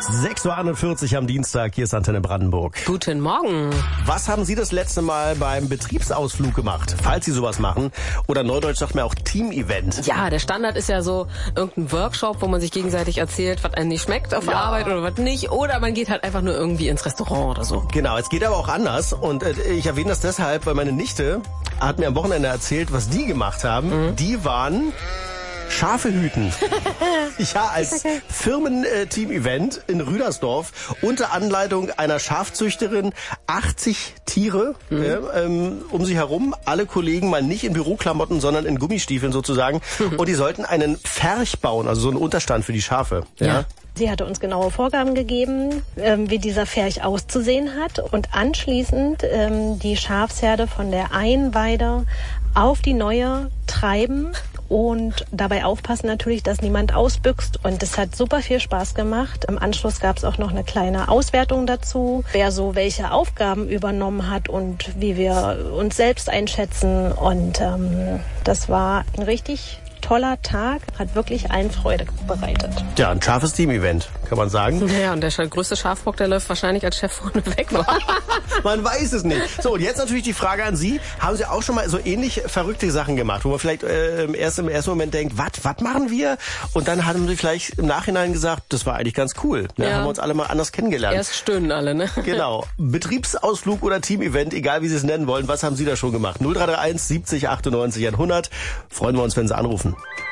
6:41 Uhr am Dienstag, hier ist Antenne Brandenburg. Guten Morgen. Was haben Sie das letzte Mal beim Betriebsausflug gemacht, falls Sie sowas machen? Oder neudeutsch sagt man auch Team-Event. Ja, der Standard ist ja so irgendein Workshop, wo man sich gegenseitig erzählt, was einem nicht schmeckt auf der Arbeit oder was nicht. Oder man geht halt einfach nur irgendwie ins Restaurant oder so. Genau, es geht aber auch anders. Und ich erwähne das deshalb, weil meine Nichte hat mir am Wochenende erzählt, was die gemacht haben. Die waren Schafe hüten. Ja, als Firmen-Team-Event in Rüdersdorf unter Anleitung einer Schafzüchterin 80 Tiere um sie herum. Alle Kollegen mal nicht in Büroklamotten, sondern in Gummistiefeln sozusagen. Und die sollten einen Pferch bauen, also so einen Unterstand für die Schafe. Ja. Sie hatte uns genaue Vorgaben gegeben, wie dieser Pferch auszusehen hat und anschließend die Schafsherde von der Einweide auf die neue treiben und dabei aufpassen natürlich, dass niemand ausbüchst. Und es hat super viel Spaß gemacht. Im Anschluss gab es auch noch eine kleine Auswertung dazu, wer so welche Aufgaben übernommen hat und wie wir uns selbst einschätzen. Und das war ein richtig toller Tag, hat wirklich allen Freude bereitet. Ja, ein scharfes Team-Event, kann man sagen. Ja, und der größte Schafbock, der läuft wahrscheinlich als Chef vorne weg. Man weiß es nicht. So, und jetzt natürlich die Frage an Sie. Haben Sie auch schon mal so ähnlich verrückte Sachen gemacht, wo man vielleicht erst im ersten Moment denkt, was machen wir? Und dann haben Sie vielleicht im Nachhinein gesagt, das war eigentlich ganz cool. Ne? Ja. Haben wir uns alle mal anders kennengelernt. Erst stöhnen alle, ne? Genau. Betriebsausflug oder Team-Event, egal wie Sie es nennen wollen. Was haben Sie da schon gemacht? 0331 70 98 100. Freuen wir uns, wenn Sie anrufen.